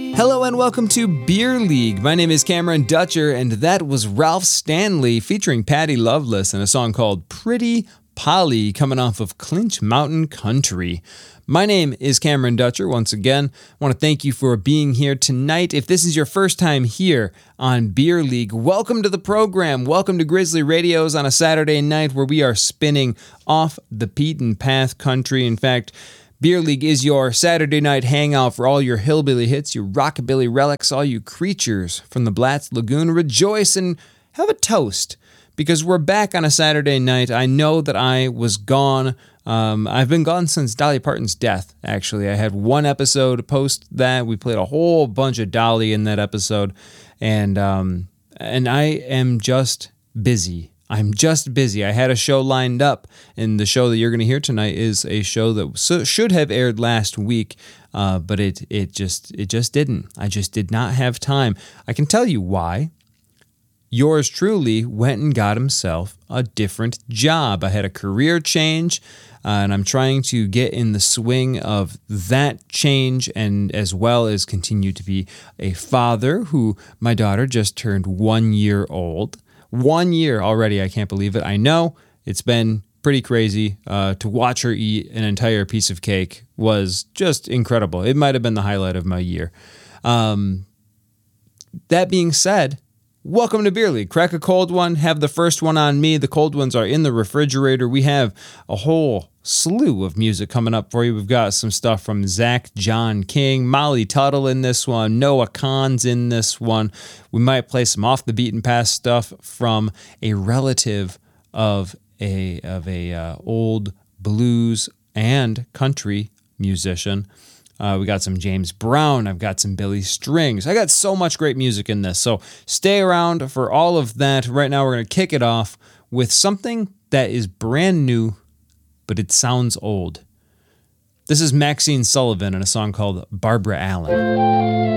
Hello and welcome to Beer League. My name is Cameron Dutcher, and that was Ralph Stanley featuring Patty Loveless in a song called Pretty Polly, coming off of Clinch Mountain Country. My name is Cameron Dutcher. Once again, I want to thank you for being here tonight. If this is your first time here on Beer League, welcome to the program. Welcome to Grizzly Radios on a Saturday night where we are spinning off the beaten path country. In fact, Beer League is your Saturday night hangout for all your hillbilly hits, your rockabilly relics, all you creatures from the Blatz Lagoon. Rejoice and have a toast, because we're back on a Saturday night. I know that I was gone. I've been gone since Dolly Parton's death, actually. I had one episode post that. We played a whole bunch of Dolly in that episode, and I am just busy. I'm just busy. I had a show lined up, and the show that you're going to hear tonight is a show that should have aired last week, but it just didn't. I just did not have time. I can tell you why. Yours truly went and got himself a different job. I had a career change, and I'm trying to get in the swing of that change, and as well as continue to be a father who my daughter just turned 1 year old. 1 year already. I can't believe it. I know it's been pretty crazy. To watch her eat an entire piece of cake was just incredible. It might have been the highlight of my year. That being said, welcome to Beer League. Crack a cold one. Have the first one on me. The cold ones are in the refrigerator. We have a whole slew of music coming up for you. We've got some stuff from Zach John King, Molly Tuttle in this one, Noah Kahan's in this one. We might play some off the beaten path stuff from a relative of a old blues and country musician. We got some James Brown. I've got some Billy Strings. I got so much great music in this. So stay around for all of that. Right now, we're going to kick it off with something that is brand new, but it sounds old. This is Maxine Sullivan in a song called Barbara Allen.